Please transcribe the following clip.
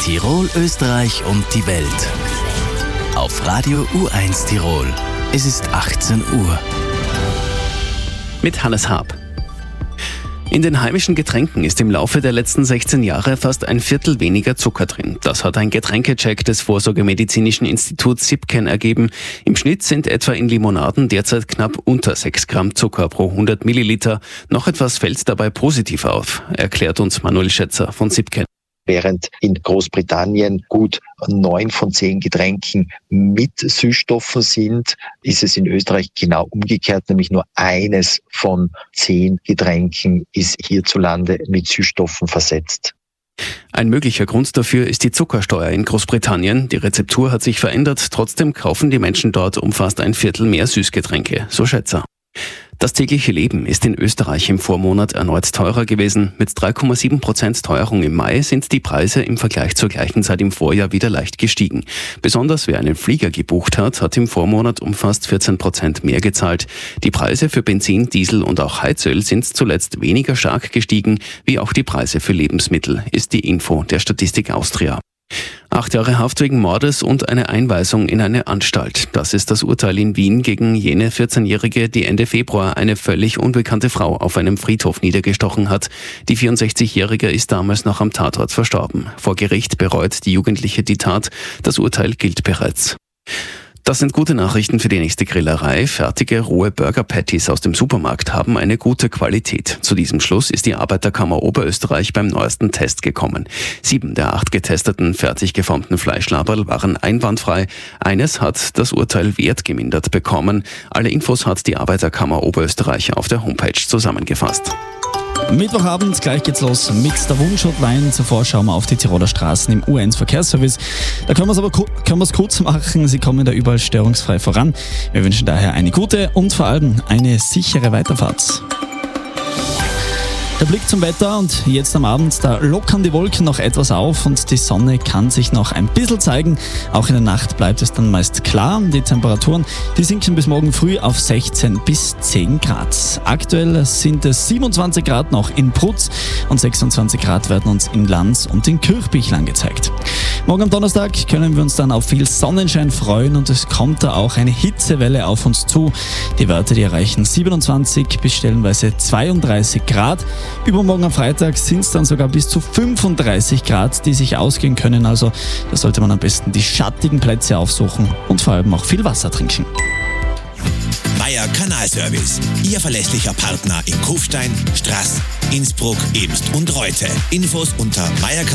Tirol, Österreich und die Welt. Auf Radio U1 Tirol. Es ist 18 Uhr. Mit Hannes Haab. In den heimischen Getränken ist im Laufe der letzten 16 Jahre fast ein Viertel weniger Zucker drin. Das hat ein Getränkecheck des Vorsorgemedizinischen Instituts SIPCAN ergeben. Im Schnitt sind etwa in Limonaden derzeit knapp unter 6 Gramm Zucker pro 100 Milliliter. Noch etwas fällt dabei positiv auf, erklärt uns Manuel Schätzer von SIPCAN. Während in Großbritannien gut 9 von 10 Getränken mit Süßstoffen sind, ist es in Österreich genau umgekehrt, nämlich nur eines von 10 Getränken ist hierzulande mit Süßstoffen versetzt. Ein möglicher Grund dafür ist die Zuckersteuer in Großbritannien. Die Rezeptur hat sich verändert, trotzdem kaufen die Menschen dort um fast ein Viertel mehr Süßgetränke, so Schätzer. Das tägliche Leben ist in Österreich im Vormonat erneut teurer gewesen. Mit 3,7% Teuerung im Mai sind die Preise im Vergleich zur gleichen Zeit im Vorjahr wieder leicht gestiegen. Besonders wer einen Flieger gebucht hat im Vormonat um fast 14% mehr gezahlt. Die Preise für Benzin, Diesel und auch Heizöl sind zuletzt weniger stark gestiegen, wie auch die Preise für Lebensmittel, ist die Info der Statistik Austria. 8 Jahre Haft wegen Mordes und eine Einweisung in eine Anstalt. Das ist das Urteil in Wien gegen jene 14-Jährige, die Ende Februar eine völlig unbekannte Frau auf einem Friedhof niedergestochen hat. Die 64-Jährige ist damals noch am Tatort verstorben. Vor Gericht bereut die Jugendliche die Tat. Das Urteil gilt bereits. Das sind gute Nachrichten für die nächste Grillerei. Fertige, rohe Burger-Patties aus dem Supermarkt haben eine gute Qualität. Zu diesem Schluss ist die Arbeiterkammer Oberösterreich beim neuesten Test gekommen. 7 der 8 getesteten, fertig geformten Fleischlaberl waren einwandfrei. Eines hat das Urteil wertgemindert bekommen. Alle Infos hat die Arbeiterkammer Oberösterreich auf der Homepage zusammengefasst. Mittwochabend, gleich geht's los mit der Wunschhotline. Zuvor schauen wir auf die Tiroler Straßen im U1 Verkehrsservice. Da können wir es kurz machen. Sie kommen da überall störungsfrei voran. Wir wünschen daher eine gute und vor allem eine sichere Weiterfahrt. Der Blick zum Wetter und jetzt am Abend, da lockern die Wolken noch etwas auf und die Sonne kann sich noch ein bisschen zeigen. Auch in der Nacht bleibt es dann meist klar. Die Temperaturen, die sinken bis morgen früh auf 16 bis 10 Grad. Aktuell sind es 27 Grad noch in Prutz und 26 Grad werden uns in Lanz und in Kirchbichl angezeigt. Morgen am Donnerstag können wir uns dann auf viel Sonnenschein freuen und es kommt da auch eine Hitzewelle auf uns zu. Die Werte, die erreichen 27 bis stellenweise 32 Grad. Übermorgen am Freitag sind es dann sogar bis zu 35 Grad, die sich ausgehen können. Also da sollte man am besten die schattigen Plätze aufsuchen und vor allem auch viel Wasser trinken. Meier Kanalservice, Ihr verlässlicher Partner in Kufstein, Straß, Innsbruck, Ebst und Reute. Infos unter